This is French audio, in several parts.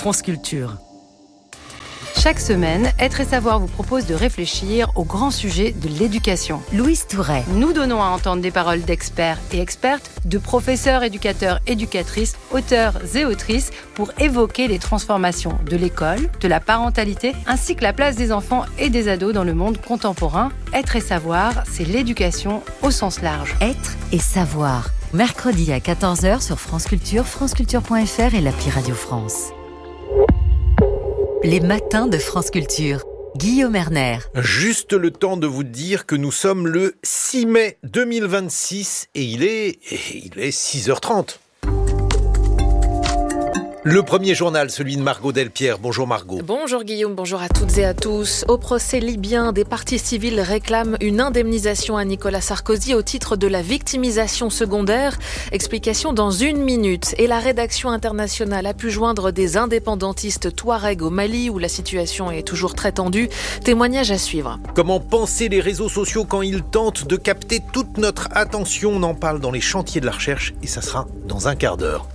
France Culture. Chaque semaine, Être et Savoir vous propose de réfléchir au grand sujet de l'éducation. Louise Touret. Nous donnons à entendre des paroles d'experts et expertes, de professeurs, éducateurs, éducatrices, auteurs et autrices pour évoquer les transformations de l'école, de la parentalité, ainsi que la place des enfants et des ados dans le monde contemporain. Être et Savoir, c'est l'éducation au sens large. Être et Savoir. Mercredi à 14h sur France Culture, franceculture.fr et l'appli Radio France. Les matins de France Culture. Guillaume Erner. Juste le temps de vous dire que nous sommes le 6 mai 2026 et il est 6h30. Le premier journal, celui de Margot Delpierre. Bonjour Margot. Bonjour Guillaume, bonjour à toutes et à tous. Au procès libyen, des parties civiles réclament une indemnisation à Nicolas Sarkozy au titre de la victimisation secondaire. Explication dans 1 minute. Et la rédaction internationale a pu joindre des indépendantistes touaregs au Mali où la situation est toujours très tendue. Témoignage à suivre. Comment penser les réseaux sociaux quand ils tentent de capter toute notre attention? On en parle dans les chantiers de la recherche et ça sera dans un quart d'heure.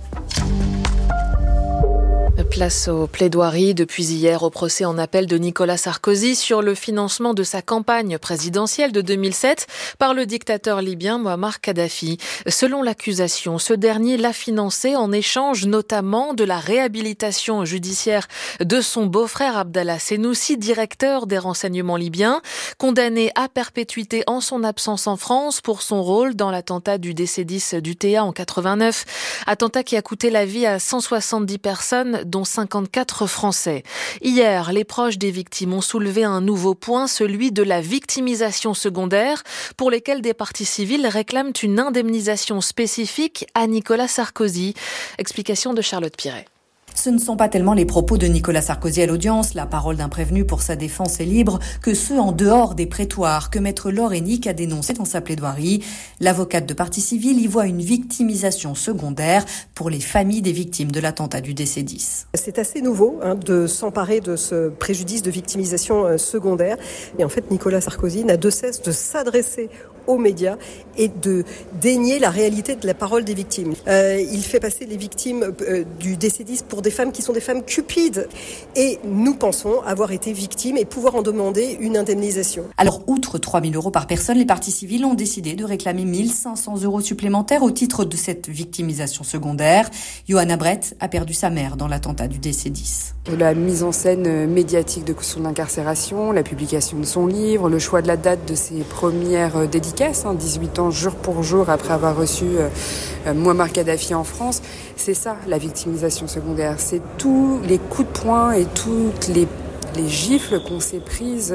Place aux plaidoiries depuis hier au procès en appel de Nicolas Sarkozy sur le financement de sa campagne présidentielle de 2007 par le dictateur libyen Mouammar Kadhafi. Selon l'accusation, ce dernier l'a financé en échange notamment de la réhabilitation judiciaire de son beau-frère Abdallah Senoussi, directeur des renseignements libyens, condamné à perpétuité en son absence en France pour son rôle dans l'attentat du DC-10 d'UTA en 89. Attentat qui a coûté la vie à 170 personnes, dont 54 Français. Hier, les proches des victimes ont soulevé un nouveau point, celui de la victimisation secondaire, pour lesquels des parties civiles réclament une indemnisation spécifique à Nicolas Sarkozy. Explication de Charlotte Piret. Ce ne sont pas tellement les propos de Nicolas Sarkozy à l'audience, la parole d'un prévenu pour sa défense est libre, que ceux en dehors des prétoires que maître Laure Hennick a dénoncé dans sa plaidoirie. L'avocate de partie civile y voit une victimisation secondaire pour les familles des victimes de l'attentat du DC-10. C'est assez nouveau de s'emparer de ce préjudice de victimisation secondaire. Et en fait, Nicolas Sarkozy n'a de cesse de s'adresser aux médias et de dénier la réalité de la parole des victimes. Il fait passer les victimes du DC-10 pour des femmes qui sont des femmes cupides. Et nous pensons avoir été victimes et pouvoir en demander une indemnisation. Alors, outre 3 000 € par personne, les parties civiles ont décidé de réclamer 1 500 € supplémentaires au titre de cette victimisation secondaire. Johanna Brett a perdu sa mère dans l'attentat du DC-10. La mise en scène médiatique de son incarcération, la publication de son livre, le choix de la date de ses premières dédicaces, 18 ans jour pour jour après avoir reçu Mouammar Kadhafi en France. C'est ça, la victimisation secondaire. C'est tous les coups de poing et toutes les gifles qu'on s'est prises.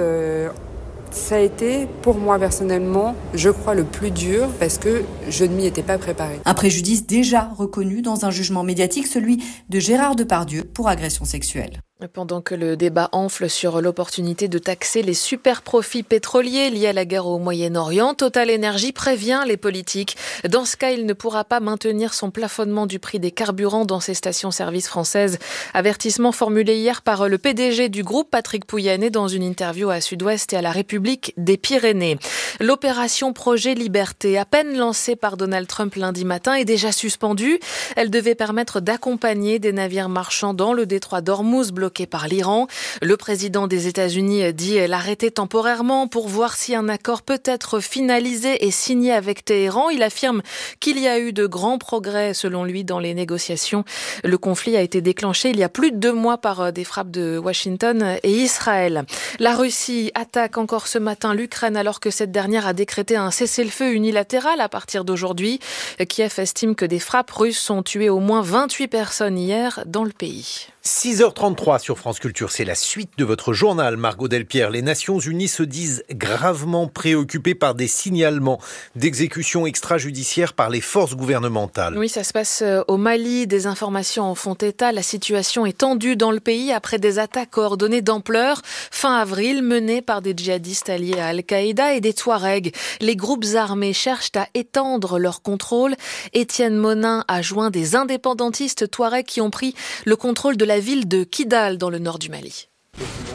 Ça a été, pour moi personnellement, je crois le plus dur parce que je ne m'y étais pas préparée. Un préjudice déjà reconnu dans un jugement médiatique, celui de Gérard Depardieu pour agression sexuelle. Pendant que le débat enfle sur l'opportunité de taxer les super profits pétroliers liés à la guerre au Moyen-Orient, Total Energy prévient les politiques. Dans ce cas, il ne pourra pas maintenir son plafonnement du prix des carburants dans ses stations-service françaises. Avertissement formulé hier par le PDG du groupe, Patrick Pouyanné, dans une interview à Sud-Ouest et à la République des Pyrénées. L'opération Projet Liberté, à peine lancée par Donald Trump lundi matin, est déjà suspendue. Elle devait permettre d'accompagner des navires marchands dans le détroit d'Ormuz, bloqué par l'Iran. Le président des États-Unis dit l'arrêter temporairement pour voir si un accord peut être finalisé et signé avec Téhéran. Il affirme qu'il y a eu de grands progrès, selon lui, dans les négociations. Le conflit a été déclenché il y a plus de 2 mois par des frappes de Washington et Israël. La Russie attaque encore ce matin l'Ukraine alors que cette dernière a décrété un cessez-le-feu unilatéral à partir d'aujourd'hui. Kiev estime que des frappes russes ont tué au moins 28 personnes hier dans le pays. 6h33 sur France Culture, c'est la suite de votre journal, Margot Delpierre. Les Nations Unies se disent gravement préoccupées par des signalements d'exécutions extrajudiciaires par les forces gouvernementales. Oui, ça se passe au Mali, des informations en font état. La situation est tendue dans le pays après des attaques coordonnées d'ampleur fin avril menées par des djihadistes alliés à Al-Qaïda et des Touaregs. Les groupes armés cherchent à étendre leur contrôle. Étienne Monin a joint des indépendantistes Touaregs qui ont pris le contrôle de la ville de Kidal dans le nord du Mali.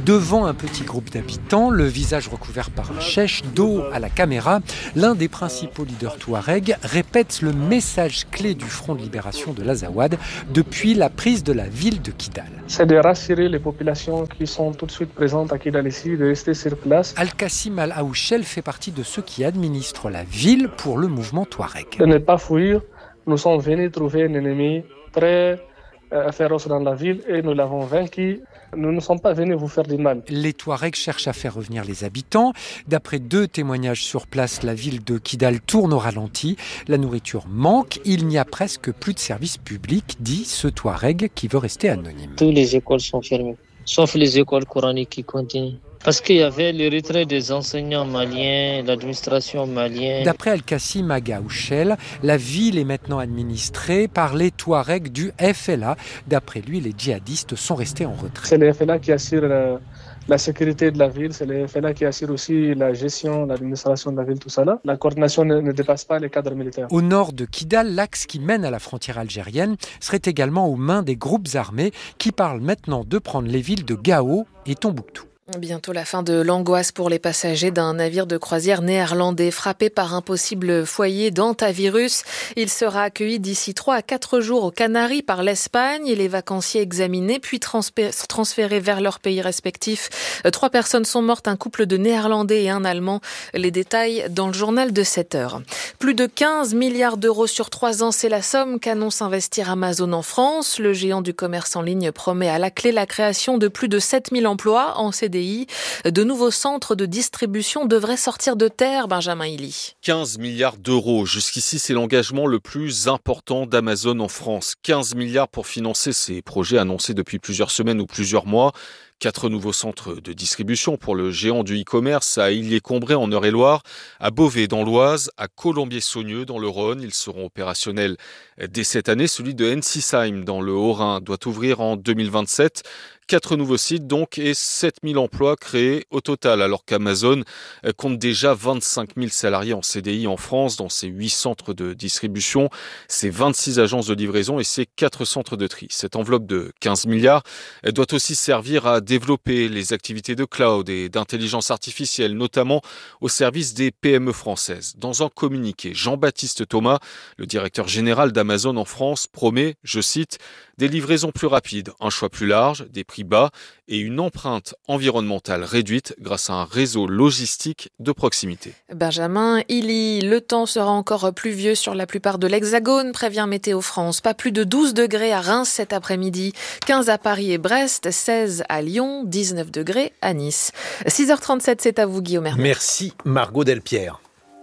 Devant un petit groupe d'habitants, le visage recouvert par un chèche, dos à la caméra, l'un des principaux leaders touaregs répète le message clé du Front de libération de l'Azawad depuis la prise de la ville de Kidal. C'est de rassurer les populations qui sont tout de suite présentes à Kidal ici, de rester sur place. Al-Qassim Al-Aouchel fait partie de ceux qui administrent la ville pour le mouvement touareg. De ne pas fuir, nous sommes venus trouver un ennemi très féroce dans la ville et nous l'avons vaincu. Nous ne sommes pas venus vous faire du mal. Les Touaregs cherchent à faire revenir les habitants. D'après 2 témoignages sur place, la ville de Kidal tourne au ralenti. La nourriture manque. Il n'y a presque plus de services publics, dit ce Touareg qui veut rester anonyme. Toutes les écoles sont fermées, sauf les écoles coraniques qui continuent. Parce qu'il y avait le retrait des enseignants maliens, l'administration malienne. D'après Al-Qassim Al-Aouchel, la ville est maintenant administrée par les Touaregs du FLA. D'après lui, les djihadistes sont restés en retrait. C'est le FLA qui assure la sécurité de la ville, c'est le FLA qui assure aussi la gestion, l'administration de la ville, tout ça là. La coordination ne dépasse pas les cadres militaires. Au nord de Kidal, l'axe qui mène à la frontière algérienne serait également aux mains des groupes armés qui parlent maintenant de prendre les villes de Gao et Tombouctou. Bientôt la fin de l'angoisse pour les passagers d'un navire de croisière néerlandais frappé par un possible foyer d'hantavirus. Il sera accueilli d'ici 3 à 4 jours aux Canaries par l'Espagne et les vacanciers examinés puis transférés vers leurs pays respectifs. 3 personnes sont mortes, un couple de Néerlandais et un Allemand. Les détails dans le journal de 7 heures. Plus de 15 milliards d'euros sur 3 ans, c'est la somme qu'annonce investir Amazon en France. Le géant du commerce en ligne promet à la clé la création de plus de 7000 emplois en CDI. De nouveaux centres de distribution devraient sortir de terre, Benjamin Hilly. 15 milliards d'euros. Jusqu'ici, c'est l'engagement le plus important d'Amazon en France. 15 milliards pour financer ces projets annoncés depuis plusieurs semaines ou plusieurs mois. 4 nouveaux centres de distribution pour le géant du e-commerce à Illiers-Combré en Eure-et-Loire, à Beauvais dans l'Oise, à Colombier-Saunieux dans le Rhône. Ils seront opérationnels dès cette année. Celui de Ensisheim dans le Haut-Rhin doit ouvrir en 2027. 4 nouveaux sites donc et 7000 emplois créés au total, alors qu'Amazon compte déjà 25 000 salariés en CDI en France dans ses 8 centres de distribution, ses 26 agences de livraison et ses 4 centres de tri. Cette enveloppe de 15 milliards doit aussi servir à développer les activités de cloud et d'intelligence artificielle, notamment au service des PME françaises. Dans un communiqué, Jean-Baptiste Thomas, le directeur général d'Amazon en France, promet, je cite, des livraisons plus rapides, un choix plus large, des prix bas et une empreinte environnementale réduite grâce à un réseau logistique de proximité. Benjamin Hilly, le temps sera encore pluvieux sur la plupart de l'Hexagone, prévient Météo France. Pas plus de 12 degrés à Reims cet après-midi, 15 à Paris et Brest, 16 à Lyon, 19 degrés à Nice. 6h37, c'est à vous Guillaume Erner. Merci Margot Delpierre.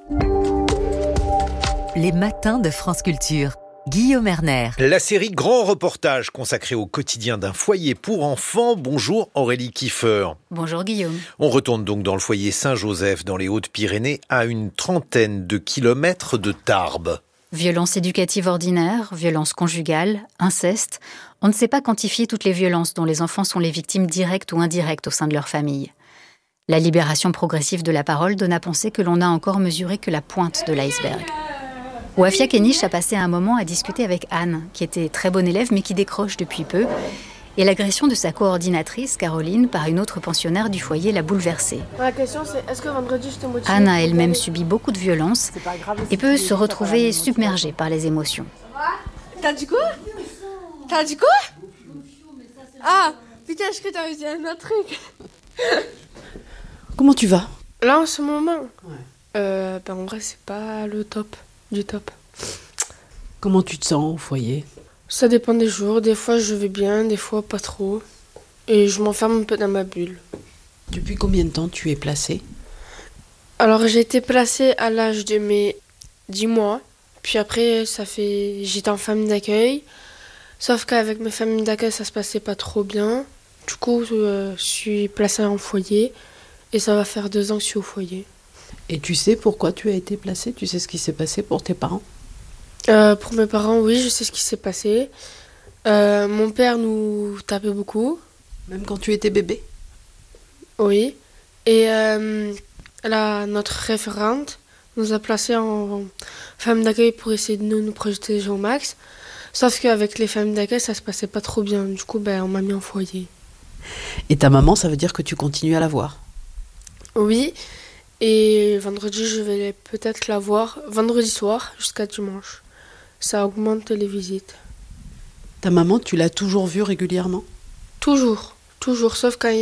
Les matins de France Culture. Guillaume Erner. La série Grand Reportage consacrée au quotidien d'un foyer pour enfants. Bonjour Aurélie Kiefer. Bonjour Guillaume. On retourne donc dans le foyer Saint-Joseph dans les Hautes-Pyrénées à une trentaine de kilomètres de Tarbes. Violence éducative ordinaire, violence conjugale, inceste. On ne sait pas quantifier toutes les violences dont les enfants sont les victimes directes ou indirectes au sein de leur famille. La libération progressive de la parole donne à penser que l'on n'a encore mesuré que la pointe de l'iceberg. Wafia Kenich a passé un moment à discuter avec Anne, qui était très bonne élève mais qui décroche depuis peu. Et l'agression de sa coordinatrice, Caroline, par une autre pensionnaire du foyer l'a bouleversée. La question c'est, est-ce que vendredi je t'ai motivé ? Anne a elle-même subi beaucoup de violences et peut se retrouver submergée par les émotions. T'as dit quoi ? Ah, putain, je crois que t'avais dit un autre truc. Comment tu vas ? Là, en ce moment, en vrai, c'est pas le top du top. Comment tu te sens au foyer ? Ça dépend des jours. Des fois, je vais bien, des fois, pas trop. Et je m'enferme un peu dans ma bulle. Depuis combien de temps tu es placée ? Alors, j'ai été placée à l'âge de mes 10 mois. Puis après, j'étais en famille d'accueil. Sauf qu'avec mes familles d'accueil, ça se passait pas trop bien. Du coup, je suis placée en foyer. Et ça va faire 2 ans que je suis au foyer. Et tu sais pourquoi tu as été placée ? Tu sais ce qui s'est passé pour tes parents ? Pour mes parents, oui, je sais ce qui s'est passé. Mon père nous tapait beaucoup. Même quand tu étais bébé ? Oui. Et notre référente nous a placés en famille d'accueil pour essayer de nous projeter au max. Sauf qu'avec les familles d'accueil, ça se passait pas trop bien. Du coup, on m'a mis en foyer. Et ta maman, ça veut dire que tu continues à la voir? Oui, et vendredi, je vais peut-être la voir vendredi soir jusqu'à dimanche. Ça augmente les visites. Ta maman, tu l'as toujours vue régulièrement? Toujours, sauf quand